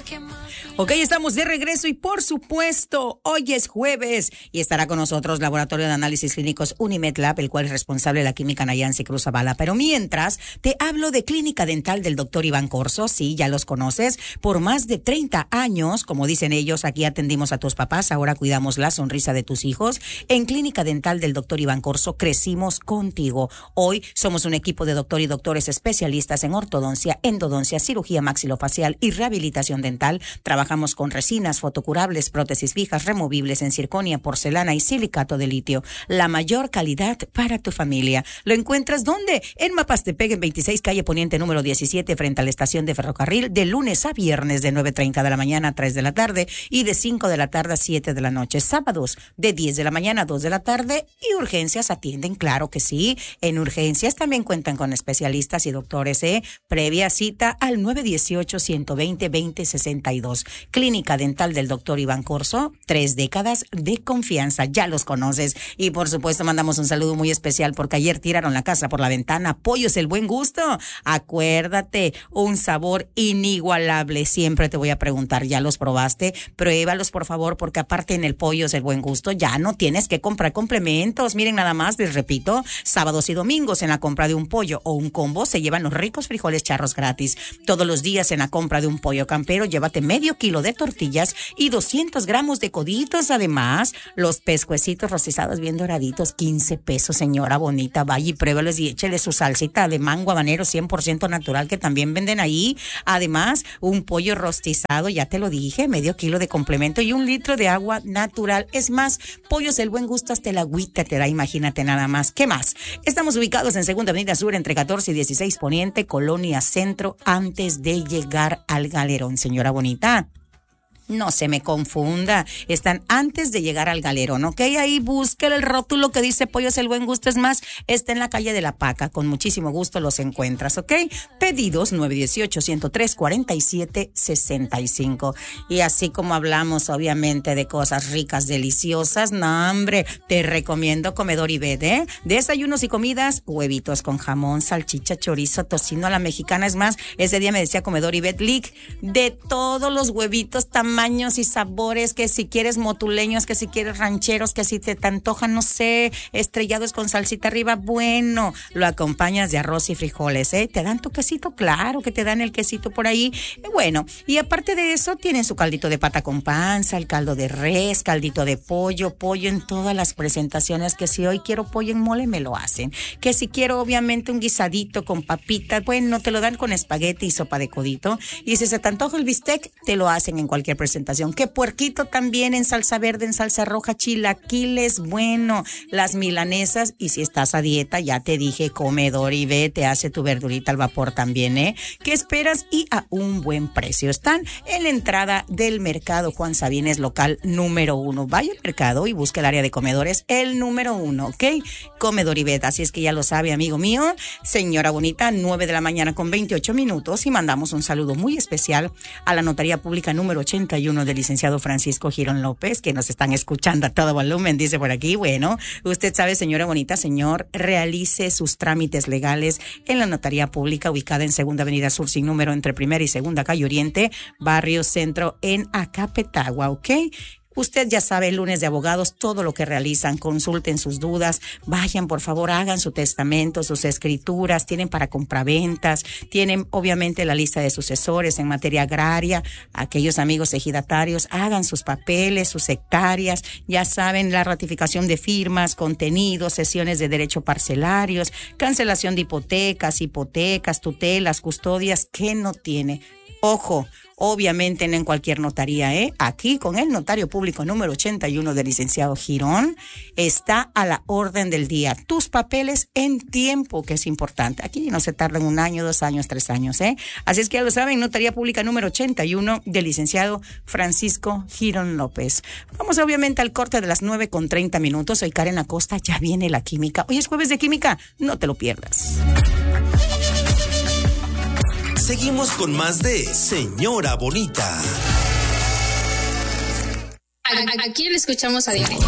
Ok, estamos de regreso y por supuesto, hoy es jueves y estará con nosotros Laboratorio de Análisis Clínicos Unimed Lab, el cual es responsable de la química Nayansi Cruz Zavala. Pero mientras, te hablo de Clínica Dental del Dr. Iván Corzo. Sí, ya los conoces. Por más de 30 años, como dicen ellos, aquí atendimos a tus papás, ahora cuidamos la sonrisa de tus hijos. En Clínica Dental del Dr. Iván Corzo crecimos contigo. Hoy somos un equipo de doctor y doctores especialistas en ortodoncia, endodoncia, cirugía maxilofacial y rehabilitación dental. Trabajamos con resinas, fotocurables, prótesis fijas, removibles en circonia, porcelana y silicato de litio. La mayor calidad para tu familia. ¿Lo encuentras dónde? En Mapastepec, en 26 calle Poniente número 17, frente a la estación de ferrocarril, de lunes a viernes de 9:30 de la mañana a 3 de la tarde y de 5 de la tarde a 7 de la noche. Sábados de 10 de la mañana a 2 de la tarde y urgencias atienden, claro que sí. En urgencias también cuentan con especialistas y doctores, previa cita al 918-120-2062. Clínica Dental del Dr. Iván Corzo, 3 décadas de confianza, ya los conoces. Y por supuesto mandamos un saludo muy especial porque ayer tiraron la casa por la ventana. Pollos El Buen Gusto, acuérdate, un sabor inigualable. Siempre te voy a preguntar, ¿ya los probaste? Pruébalos por favor, porque aparte en el Pollos El Buen Gusto ya no tienes que comprar complementos. Miren nada más, les repito, sábados y domingos en la compra de un pollo o un combo se llevan los ricos frijoles charros gratis. Todos los días en la compra de un pollo campero llévate medio kilo de tortillas y 200 gramos de coditos. Además, los pescuecitos rostizados bien doraditos, 15 pesos, señora bonita. Vaya y pruébalos y échele su salsita de mango habanero 100% natural que también venden ahí. Además, un pollo rostizado, ya te lo dije, medio kilo de complemento y 1 litro de agua natural. Es más, Pollos El Buen Gusto hasta el agüita te da, imagínate nada más. ¿Qué más? Estamos ubicados en Segunda Avenida Sur entre 14 y 16 Poniente, Colonia Centro, antes de llegar al Galerón, señora bonita. No se me confunda, están antes de llegar al Galerón, ¿ok? Ahí busca el rótulo que dice Pollos El Buen Gusto. Es más, está en la calle de La Paca, con muchísimo gusto los encuentras, ¿ok? Pedidos 918-103-4765. Y así como hablamos obviamente de cosas ricas, deliciosas, no hombre, te recomiendo Comedor Ibet, Desayunos y comidas, huevitos con jamón, salchicha, chorizo, tocino a la mexicana. Es más, ese día me decía Comedor Ibet, Lick, de todos los huevitos tamaños y sabores, que si quieres motuleños, que si quieres rancheros, que si te antojan, no sé, estrellados con salsita arriba, bueno, lo acompañas de arroz y frijoles, te dan tu quesito, claro que te dan el quesito por ahí, bueno, y aparte de eso tienen su caldito de pata con panza, el caldo de res, caldito de pollo en todas las presentaciones, que si hoy quiero pollo en mole me lo hacen, que si quiero obviamente un guisadito con papitas, bueno, te lo dan con espagueti y sopa de codito, y si se te antoja el bistec, te lo hacen en cualquier presentación. Que puerquito también en salsa verde, en salsa roja, chilaquiles, bueno, las milanesas, y si estás a dieta, ya te dije, Comedor Ibet te hace tu verdurita al vapor también, ¿Qué esperas? Y a un buen precio. Están en la entrada del mercado Juan Sabines, local número 1. Vaya al mercado y busca el área de comedores, el número 1, ¿ok? Comedor Ibet, así es que ya lo sabe, amigo mío. Señora bonita, 9 de la mañana con 28 minutos y mandamos un saludo muy especial a la Notaría Pública número 81 del licenciado Francisco Girón López, que nos están escuchando a todo volumen, dice por aquí. Bueno, usted sabe, señora bonita, señor, realice sus trámites legales en la Notaría Pública, ubicada en Segunda Avenida Sur sin número, entre Primera y Segunda Calle Oriente, Barrio Centro, en Acapetagua, ¿ok? Usted ya sabe, el lunes de abogados, todo lo que realizan, consulten sus dudas, vayan por favor, hagan su testamento, sus escrituras, tienen para compraventas, tienen obviamente la lista de sucesores en materia agraria, aquellos amigos ejidatarios, hagan sus papeles, sus hectáreas, ya saben, la ratificación de firmas, contenidos, sesiones de derecho parcelarios, cancelación de hipotecas, tutelas, custodias, ¿qué no tiene? Ojo, obviamente no en cualquier notaría, Aquí con el notario público número 81 del licenciado Girón está a la orden del día. Tus papeles en tiempo, que es importante. Aquí no se tardan 1 año, 2 años, 3 años, Así es que ya lo saben, notaría pública número 81 del licenciado Francisco Girón López. Vamos obviamente al corte de las 9:30. Soy Karen Acosta, ya viene la química. Hoy es jueves de química, no te lo pierdas. Seguimos con más de Señora Bonita. ¿A quién le escuchamos a diario?